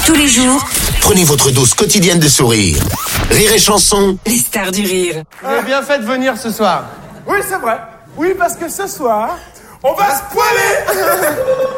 Tous les jours, Prenez votre dose quotidienne de sourire. Rire et Chanson. les stars du rire. Vous avez bien fait de venir ce soir. Oui, c'est vrai. Oui, parce que ce soir, on va se poiler.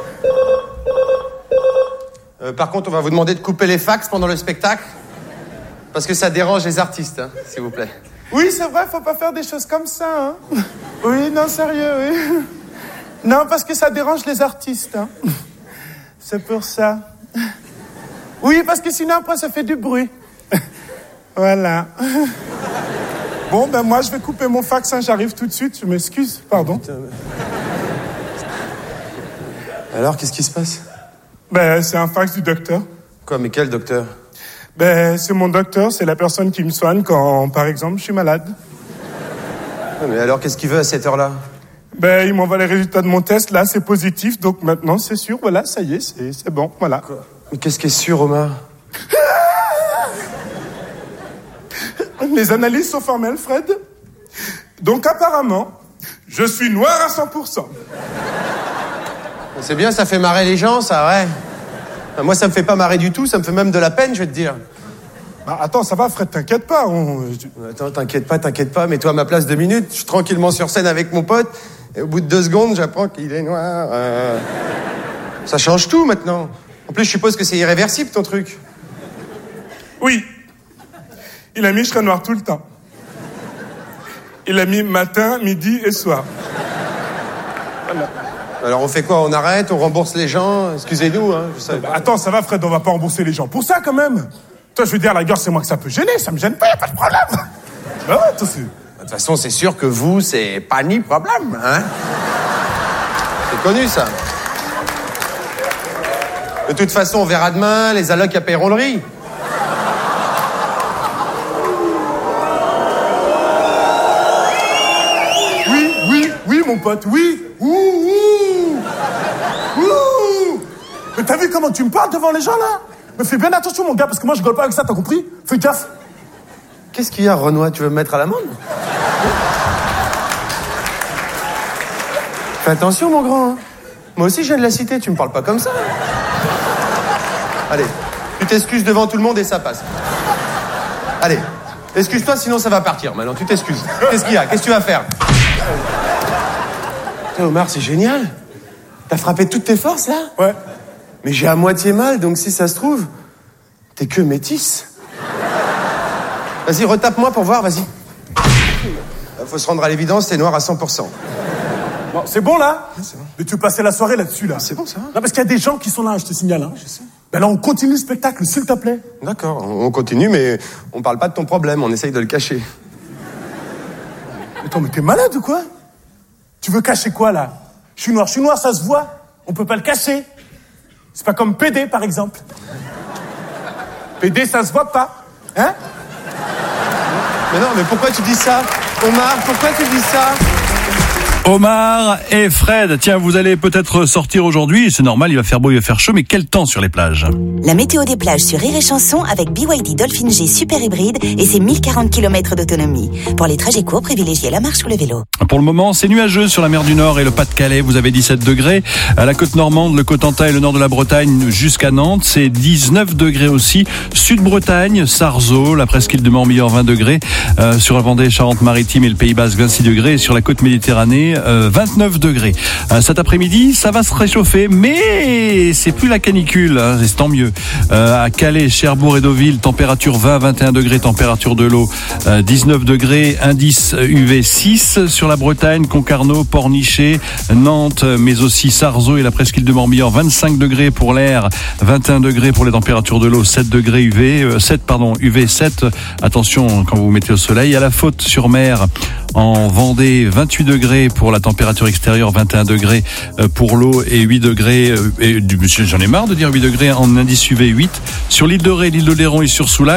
Par contre, on va vous demander de couper les fax pendant le spectacle. Parce que ça dérange les artistes, hein, s'il vous plaît. Oui, c'est vrai, faut pas faire des choses comme ça. Hein. Oui, non, sérieux, oui. Non, parce que ça dérange les artistes. Hein. C'est pour ça. Oui, parce que sinon, après, ça fait du bruit. Voilà. Bon, ben moi, je vais couper mon fax, hein, j'arrive tout de suite, je m'excuse, pardon. Alors, qu'est-ce qui se passe? Ben, c'est un fax du docteur. Quoi, mais quel docteur? Ben, c'est mon docteur, c'est la personne qui me soigne quand, par exemple, je suis malade. Mais alors, qu'est-ce qu'il veut à cette heure-là? Ben, il m'envoie les résultats de mon test, là, c'est positif, donc maintenant, c'est sûr, voilà, ça y est, c'est bon, voilà. Quoi? Mais qu'est-ce qui est sûr, Omar? Les analyses sont formelles, Fred. Donc, apparemment, je suis noir à 100%. C'est bien, ça fait marrer les gens, ça, ouais. Enfin, moi, ça me fait pas marrer du tout, ça me fait même de la peine, je vais te dire. Bah, attends, ça va, Fred, t'inquiète pas. Attends, t'inquiète pas, mets-toi à ma place 2 minutes. Je suis tranquillement sur scène avec mon pote, et au bout de 2 secondes, j'apprends qu'il est noir. Ça change tout, maintenant. En plus, je suppose que c'est irréversible, ton truc. Oui. Il a mis je serai noir tout le temps. Il a mis matin, midi et soir. Voilà. Alors, on fait quoi? On arrête? On rembourse les gens? Excusez-nous, hein, je savais pas. Attends, ça va, Fred, on va pas rembourser les gens. Pour ça, quand même. Toi, je veux dire, à la gueule, c'est moi que ça peut gêner. Ça me gêne pas, y a pas de problème. Bah ouais, toi, c'est... De toute façon, c'est sûr que vous, c'est pas ni problème, hein? C'est connu, ça. De toute façon, on verra demain, les allocs, paieront le riz. Oui, mon pote, oui. Mais t'as vu comment tu me parles devant les gens, là? Mais fais bien attention, mon gars, parce que moi, je rigole pas avec ça, t'as compris? Fais gaffe. Qu'est-ce qu'il y a, Renoir? Tu veux me mettre à l'amende? Fais attention, mon grand. Hein. Moi aussi, je viens de la cité, tu me parles pas comme ça. Allez, tu t'excuses devant tout le monde et ça passe. Allez, excuse-toi, sinon ça va partir. Maintenant, tu t'excuses. Qu'est-ce qu'il y a? Qu'est-ce que tu vas faire? Putain, Omar, c'est génial. T'as frappé toutes tes forces, là? Ouais. Mais j'ai à moitié mal, donc si ça se trouve, t'es que métisse. Vas-y, retape-moi pour voir, vas-y. Faut se rendre à l'évidence, t'es noir à 100%. Bon, c'est bon, là? C'est bon. Mais tu veux passer la soirée là-dessus, là? C'est bon, ça va. Non, parce qu'il y a des gens qui sont là, je te signale, hein. Je sais. Ben là, on continue le spectacle, s'il te plaît. D'accord, on continue, mais on parle pas de ton problème, on essaye de le cacher. Attends, mais t'es malade ou quoi? Tu veux cacher quoi, là? Je suis noir, ça se voit. On peut pas le cacher. C'est pas comme PD, par exemple. PD, ça se voit pas. Hein? Mais non, mais pourquoi tu dis ça? Omar, pourquoi tu dis ça? Omar et Fred, tiens, vous allez peut-être sortir aujourd'hui, c'est normal, il va faire beau, il va faire chaud, mais quel temps sur les plages? La météo des plages sur Rire et Chanson avec BYD Dolphin G Super Hybride et ses 1040 km d'autonomie. Pour les trajets courts, privilégiez la marche ou le vélo. Pour le moment, c'est nuageux sur la mer du Nord et le Pas-de-Calais, vous avez 17 degrés. À la côte normande, le Cotentin et le nord de la Bretagne jusqu'à Nantes, c'est 19 degrés aussi. Sud-Bretagne, Sarzeau, la presqu'île de Morbihan, 20 degrés. Sur la Vendée, Charente-Maritime et le Pays Basque, 26 degrés. Et sur la côte Méditerranée, 29 degrés. Cet après-midi, ça va se réchauffer, mais c'est plus la canicule, hein, c'est tant mieux. À Calais, Cherbourg et Deauville, température 20-21 degrés, température de l'eau 19 degrés, indice UV 6. Sur la Bretagne, Concarneau, Pornichet, Nantes, mais aussi Sarzeau et la presqu'île de Morbihan, 25 degrés pour l'air, 21 degrés pour les températures de l'eau, 7 degrés UV 7. Attention quand vous vous mettez au soleil. À la Faute-sur-Mer, en Vendée, 28 degrés pour la température extérieure, 21 degrés pour l'eau et 8 degrés, j'en ai marre de dire 8 degrés en indice UV 8. Sur l'île de Ré, l'île d'Oléron et sur Soulac,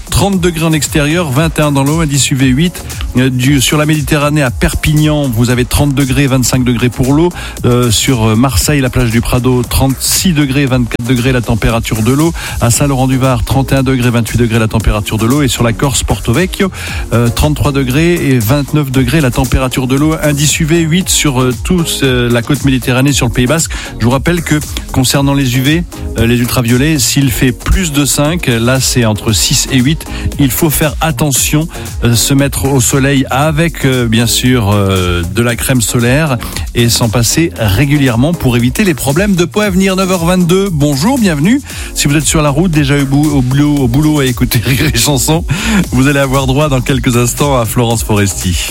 30 degrés en extérieur, 21 dans l'eau, indice UV 8. Sur la Méditerranée à Perpignan, vous avez 30 degrés, 25 degrés pour l'eau. Sur Marseille, la plage du Prado, 36 degrés, 24 degrés la température de l'eau. À Saint-Laurent-du-Var, 31 degrés, 28 degrés la température de l'eau. Et sur la Corse, Porto Vecchio, 33 degrés et 29 degrés la température de l'eau. Indice UV 8 sur toute la côte méditerranée, sur le Pays Basque. Je vous rappelle que concernant les UV, les ultraviolets, s'il fait plus de 5, là c'est entre 6 et 8, il faut faire attention, se mettre au soleil avec bien sûr de la crème solaire et s'en passer régulièrement pour éviter les problèmes de peau à venir. 9h22, bonjour, bienvenue. Si vous êtes sur la route, déjà au boulot à écouter Rire et Chanson, vous allez avoir droit dans quelques instants à Florence Foresti.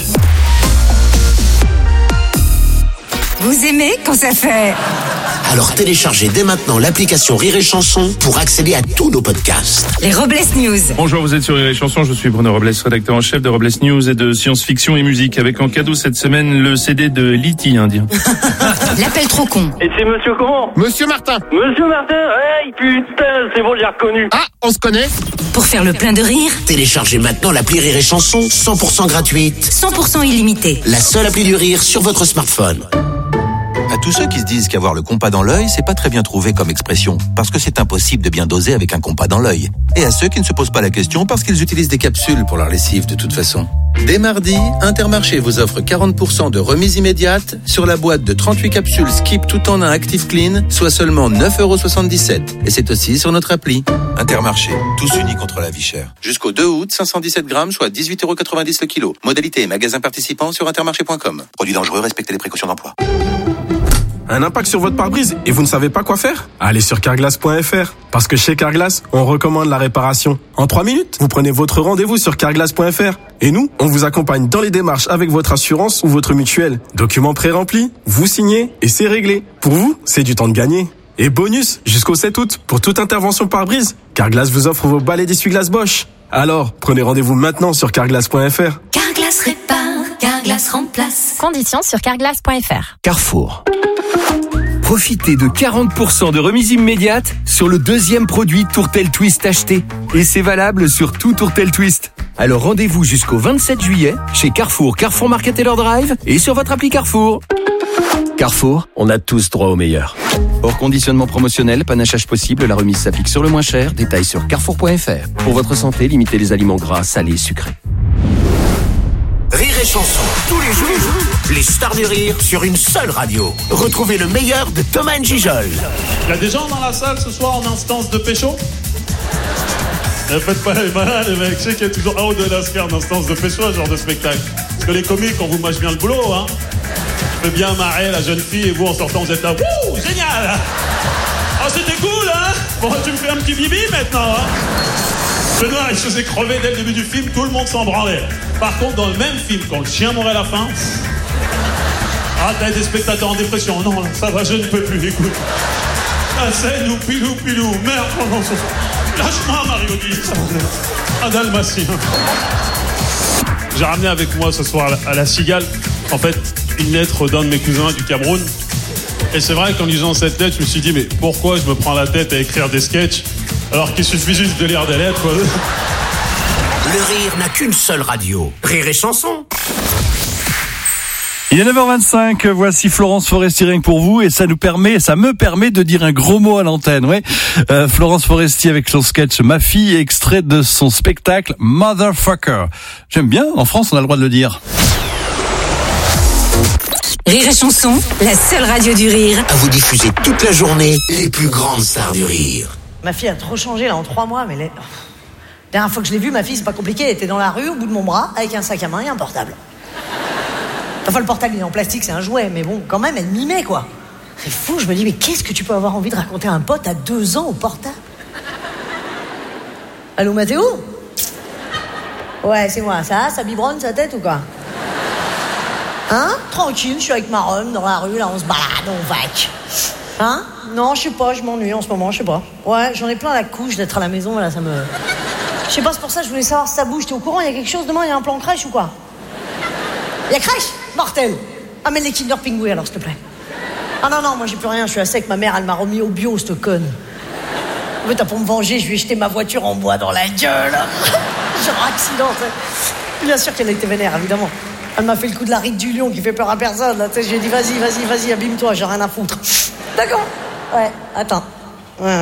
Vous aimez quand ça fait... Alors téléchargez dès maintenant l'application Rire et Chanson pour accéder à tous nos podcasts. Les Robles News. Bonjour, vous êtes sur Rire et Chanson, je suis Bruno Robles, rédacteur en chef de Robles News et de science-fiction et musique, avec en cadeau cette semaine le CD de l'E.T. indien. L'appel trop con. Et c'est monsieur comment? Monsieur Martin. Monsieur Martin, hey, putain, c'est bon, j'ai reconnu. Ah, on se connaît? Pour faire le plein de rire, Téléchargez maintenant l'appli Rire et Chanson 100% gratuite. 100% illimité. La seule appli du rire sur votre smartphone. À tous ceux qui se disent qu'avoir le compas dans l'œil, c'est pas très bien trouvé comme expression, parce que c'est impossible de bien doser avec un compas dans l'œil. Et à ceux qui ne se posent pas la question parce qu'ils utilisent des capsules pour leur lessive de toute façon. Dès mardi, Intermarché vous offre 40% de remise immédiate sur la boîte de 38 capsules Skip tout en un Active Clean, soit seulement 9,77€. Et c'est aussi sur notre appli. Intermarché, tous unis contre la vie chère. Jusqu'au 2 août, 517 grammes, soit 18,90€ le kilo. Modalité et magasin participant sur intermarché.com. Produit dangereux, respectez les précautions d'emploi. Un impact sur votre pare-brise et vous ne savez pas quoi faire? Allez sur carglass.fr. Parce que chez Carglass, on recommande la réparation. En 3 minutes, vous prenez votre rendez-vous sur carglass.fr. Et nous, on vous accompagne dans les démarches avec votre assurance ou votre mutuelle. Documents pré-remplis, vous signez et c'est réglé. Pour vous, c'est du temps de gagner. Et bonus, jusqu'au 7 août, pour toute intervention pare-brise, Carglass vous offre vos balais d'essuie-glace Bosch. Alors, prenez rendez-vous maintenant sur carglass.fr. Carglass répare, Carglass remplace. Conditions sur carglass.fr. Carrefour. Profitez de 40% de remise immédiate sur le deuxième produit Tourtel Twist acheté. Et c'est valable sur tout Tourtel Twist. Alors rendez-vous jusqu'au 27 juillet chez Carrefour, Carrefour Market Taylor Drive et sur votre appli Carrefour. Carrefour, on a tous droit au meilleur. Hors conditionnement promotionnel, panachage possible, la remise s'applique sur le moins cher. Détails sur carrefour.fr. Pour votre santé, limitez les aliments gras, salés et sucrés. Rire et Chanson, tous les jours, les stars du rire sur une seule radio. Retrouvez le meilleur de Thomas N'Gijol. Il y a des gens dans la salle ce soir en instance de pécho? Ne faites pas les malins, les mecs. Je sais qu'il y a toujours un ou deux lascars en instance de pécho, ce genre de spectacle. Parce que les comiques, on vous mâche bien le boulot, hein. Je fais bien marrer la jeune fille et vous, en sortant, vous êtes là. Wouh, génial! Oh, c'était cool, hein? Bon, tu me fais un petit bibi maintenant, hein? Benoît, il se faisait crever dès le début du film, tout le monde s'en branlait. Par contre, dans le même film, quand le chien mourait à la fin... Ah, t'as des spectateurs en dépression. Non, ça va, je ne peux plus, écoute. La scène où pilou, merde, non, lâche-moi, Mario Di. Un dalmatien. J'ai ramené avec moi ce soir à la Cigale, en fait, une lettre d'un de mes cousins du Cameroun. Et c'est vrai qu'en lisant cette lettre, je me suis dit, mais pourquoi je me prends la tête à écrire des sketchs alors qu'il suffit juste de lire des lettres, quoi. Le rire n'a qu'une seule radio. Rire et Chanson. Il est 9h25, voici Florence Foresti rien que pour vous et ça me permet de dire un gros mot à l'antenne, ouais. Florence Foresti avec son sketch Ma fille, extrait de son spectacle Motherfucker. J'aime bien, en France on a le droit de le dire. Rire et Chanson, la seule radio du rire. À vous diffuser toute la journée les plus grandes stars du rire. Ma fille a trop changé là en 3 mois, mais la dernière fois que je l'ai vue, ma fille, c'est pas compliqué, elle était dans la rue au bout de mon bras avec un sac à main et un portable. Enfin, le portable il est en plastique, c'est un jouet, mais bon, quand même, elle mimait quoi. C'est fou, je me dis, mais qu'est-ce que tu peux avoir envie de raconter à un pote à 2 ans au portable? Allô, Mathéo? Ouais, c'est moi, ça biberonne sa tête ou quoi? Hein? Tranquille, je suis avec ma Rome dans la rue, là, on se balade, on vaque. Hein? Non, je sais pas, je m'ennuie en ce moment, je sais pas. Ouais, j'en ai plein la couche d'être à la maison, là, ça me... Je sais pas, c'est pour ça que je voulais savoir si ça bouge. T'es au courant, il y a quelque chose demain, il y a un plan crèche ou quoi? Il y a crèche? Mortel. Amène les Kinder Pingouins alors, s'il te plaît. Ah non, moi j'ai plus rien, je suis à sec, ma mère, elle m'a remis au bio, cette conne. Mais t'as pour me venger, je lui ai jeté ma voiture en bois dans la gueule. Genre accident, t'sais. Bien sûr qu'elle a été vénère, évidemment. Elle m'a fait le coup de la ride du lion qui fait peur à personne. Là, je lui ai dit, vas-y, abîme-toi, j'ai rien à foutre. D'accord. Ouais, attends.